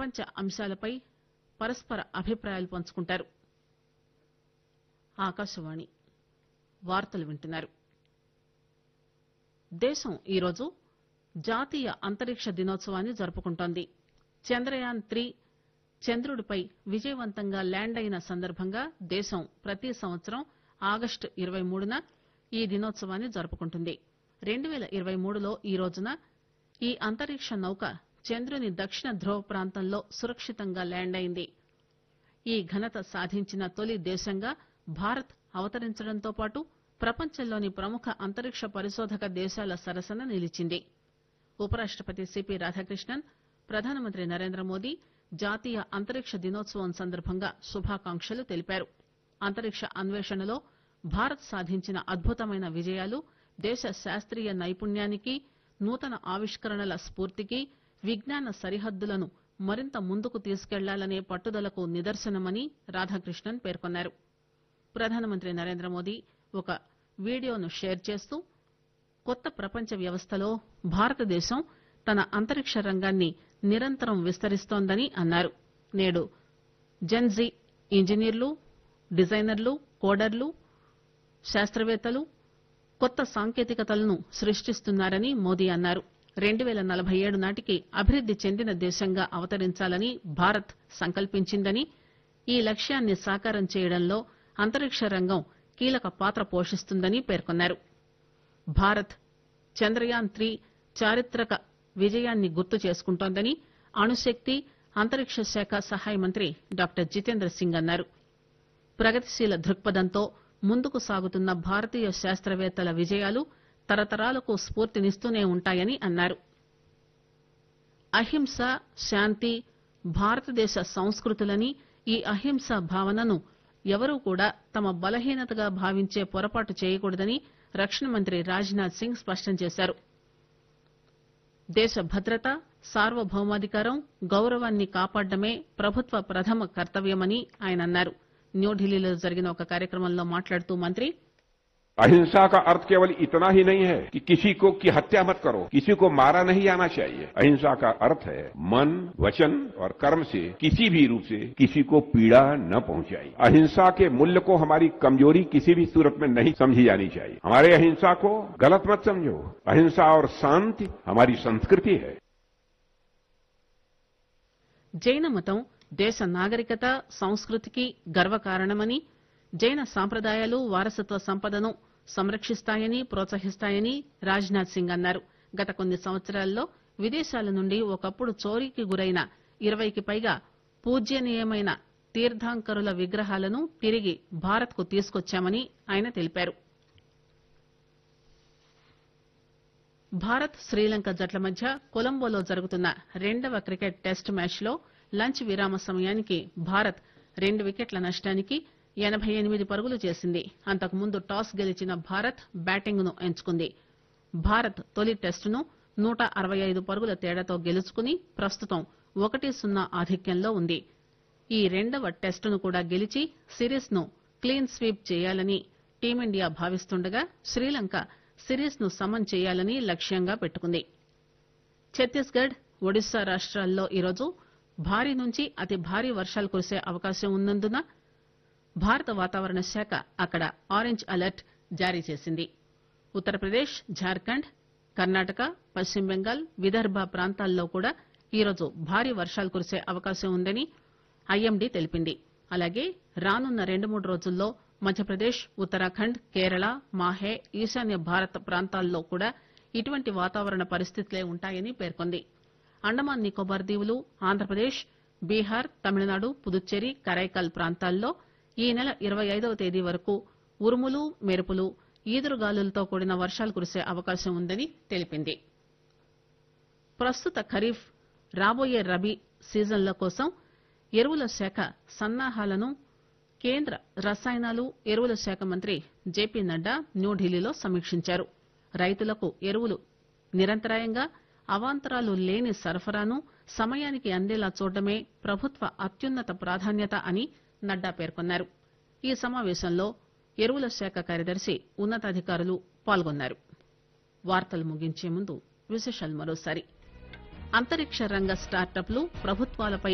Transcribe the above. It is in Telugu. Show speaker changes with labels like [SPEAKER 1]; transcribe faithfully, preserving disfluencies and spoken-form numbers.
[SPEAKER 1] ప్రపంచ అంశాలపై పరస్పర అభిప్రాయాలు పంచుకుంటారు. ఆకాశవాణి వార్తలు వింటున్నారు. దేశం ఈరోజు జాతీయ అంతరిక్ష దినోత్సవాన్ని జరుపుకుంటోంది. చంద్రయాన్ త్రీ చంద్రుడిపై విజయవంతంగా ల్యాండ్ అయిన సందర్భంగా దేశం ప్రతి సంవత్సరం ఆగస్టు ఇరవై మూడున ఈ దినోత్సవాన్ని జరుపుకుంటుంది. రెండు పేల ఇరవై మూడులో ఈ రోజున ఈ అంతరిక్ష నౌక చంద్రుని దక్షిణ ధ్రువ ప్రాంతంలో సురక్షితంగా ల్యాండ్ అయింది. ఈ ఘనత సాధించిన తొలి దేశంగా భారత్ అవతరించడంతో పాటు ప్రపంచంలోని ప్రముఖ అంతరిక్ష పరిశోధక దేశాల సరసన నిలిచింది. ఉపరాష్టపతి సిపి రాధాకృష్ణన్, ప్రధానమంత్రి నరేంద్ర మోదీ జాతీయ అంతరిక్ష దినోత్సవం సందర్భంగా శుభాకాంక్షలు తెలిపారు. అంతరిక్ష అన్వేషణలో భారత్ సాధించిన అద్భుతమైన విజయాలు దేశ శాస్త్రీయ నైపుణ్యానికి, నూతన ఆవిష్కరణల స్ఫూర్తికి, విజ్ఞాన సరిహద్దులను మరింత ముందుకు తీసుకెళ్లాలనే పట్టుదలకు నిదర్శనమని రాధాకృష్ణన్ పేర్కొన్నారు. ప్రధానమంత్రి నరేంద్ర మోదీ ఒక వీడియోను షేర్ చేస్తూ కొత్త ప్రపంచ వ్యవస్థలో భారతదేశం తన అంతరిక్ష రంగాన్ని నిరంతరం విస్తరిస్తోందని అన్నారు. నేడు జెన్జీ ఇంజనీర్లు, డిజైనర్లు, కోడర్లు, శాస్త్రవేత్తలు కొత్త సాంకేతికతలను సృష్టిస్తున్నారని మోదీ అన్నారు. రెండు పేల నలభై ఏడు నాటికి అభివృద్ది చెందిన దేశంగా అవతరించాలని భారత్ సంకల్పించిందని, ఈ లక్ష్యాన్ని సాకారం చేయడంలో అంతరిక్ష రంగం కీలక పాత్ర పోషిస్తుందని పేర్కొన్నారు. భారత్ చంద్రయాన్ త్రీ చారిత్రక విజయాన్ని గుర్తు చేసుకుంటోందని అణుశక్తి, అంతరిక్ష శాఖ సహాయ మంత్రి డాక్టర్ జితేంద్ర సింగ్ అన్నారు. ప్రగతిశీల దృక్పథంతో ముందుకు సాగుతున్న భారతీయ శాస్త్రవేత్తల విజయాలు తరతరాలకు స్ఫూర్తినిస్తూనే ఉంటాయని అన్నారు. అహింస, శాంతి భారతదేశ సంస్కృతులని, ఈ అహింసా భావనను ఎవరూ కూడా తమ బలహీనతగా భావించే పొరపాటు చేయకూడదని రక్షణ మంత్రి రాజ్ నాథ్ సింగ్ స్పష్టం చేశారు. దేశ భద్రత, సార్వభౌమాధికారం, గౌరవాన్ని కాపాడడమే ప్రభుత్వ ప్రథమ కర్తవ్యమని ఆయన అన్నారు. న్యూఢిల్లీలో జరిగిన ఒక కార్యక్రమంలో మాట్లాడుతూ మంత్రి
[SPEAKER 2] अहिंसा का अर्थ केवल इतना ही नहीं है कि किसी को की हत्या मत करो, किसी को मारा नहीं जाना चाहिए. अहिंसा का अर्थ है मन, वचन और कर्म से किसी भी रूप से किसी को पीड़ा न पहुंचाई. अहिंसा के मूल्य को हमारी कमजोरी किसी भी सूरत में नहीं समझी जानी चाहिए. हमारे अहिंसा को गलत मत समझो. अहिंसा और शांति हमारी संस्कृति है.
[SPEAKER 1] జైన మతం దేశ నాగరికత, సంస్కృతికి గర్వకారణమని, జైన సాంప్రదాయాలు వారసత్వ సంపదను సంరక్షిస్తాయని, ప్రోత్సహిస్తాయని రాజ్ నాథ్ సింగ్ అన్నారు. గత కొన్ని సంవత్సరాల్లో విదేశాల నుండి ఒకప్పుడు చోరీకి గురైన ఇరవైకి పైగా పూజ్యనీయమైన తీర్థంకరుల విగ్రహాలను తిరిగి భారత్ కు తీసుకొచ్చామని ఆయన తెలిపారు. భారత్, శ్రీలంక జట్ల మధ్య కొలంబోలో జరుగుతున్న రెండవ క్రికెట్ టెస్ట్ మ్యాచ్ లో లంచ్ విరామ సమయానికి భారత్ రెండు వికెట్ల నష్టానికి ఎనబై ఎనిమిది పరుగులు చేసింది. అంతకుముందు టాస్ గెలిచిన భారత్ బ్యాటింగ్ ను ఎంచుకుంది. భారత్ తొలి టెస్టును నూట అరవై ఐదు పరుగుల తేడాతో గెలుచుకుని ప్రస్తుతం ఒకటి సున్నా ఆధిక్యంలో ఉంది. ఈ రెండవ టెస్టును కూడా గెలిచి సిరీస్ ను క్లీన్ స్వీప్ చేయాలని టీమిండియా భావిస్తుండగా శ్రీలంక సిరీస్ ను సమన్ చేయాలని లక్ష్యంగా పెట్టుకుంది. ఛత్తీస్గఢ్, ఒడిశా రాష్ట్రాల్లో ఈరోజు భారీ నుంచి అతి భారీ వర్షాలు కురిసే అవకాశం ఉన్నందున భారత వాతావరణ శాఖ అక్కడ ఆరెంజ్ అలర్ట్ జారీ చేసింది. ఉత్తరప్రదేశ్, జార్ఖండ్, కర్ణాటక, పశ్చిమ బెంగాల్, విదర్భ ప్రాంతాల్లో కూడా ఈరోజు భారీ వర్షాలు కురిసే అవకాశం ఉందని ఐఎండీ తెలిపింది. అలాగే రానున్న రెండు మూడు రోజుల్లో మధ్యప్రదేశ్, ఉత్తరాఖండ్, కేరళ, మాహే, ఈశాన్య భారత ప్రాంతాల్లో కూడా ఇటువంటి వాతావరణ పరిస్థితులే ఉంటాయని పేర్కొంది. అండమాన్ నికోబార్ దీవులు, ఆంధ్రప్రదేశ్, బీహార్, తమిళనాడు, పుదుచ్చేరి, కరైకాల్ ప్రాంతాల్లో ఈ నెల ఇరవై ఐదవ తేదీ వరకు ఉరుములు, మెరుపులు, ఈదురుగాలులతో కూడిన వర్షాలు కురిసే అవకాశం ఉందని తెలిపింది. ప్రస్తుత ఖరీఫ్, రాబోయే రబీ సీజన్ల కోసం ఎరువుల శాఖ సన్నాహాలను కేంద్ర రసాయనాలు, ఎరువుల శాఖ మంత్రి జేపీ నడ్డా న్యూఢిల్లీలో సమీక్షించారు. రైతులకు ఎరువులు నిరంతరాయంగా, అవాంతరాలు లేని సరఫరాను సమయానికి అందేలా చూడడమే ప్రభుత్వ అత్యున్నత ప్రాధాన్యత అని నడ్డా పేర్కొన్నారు. ఈ సమావేశంలో ఎరువుల శాఖ కార్యదర్శి, ఉన్నతాధికారులు పాల్గొన్నారు. వార్తలు ముగించే ముందు విశేషాలు మరోసారి. అంతరిక్ష రంగ స్టార్టప్లు ప్రభుత్వాలపై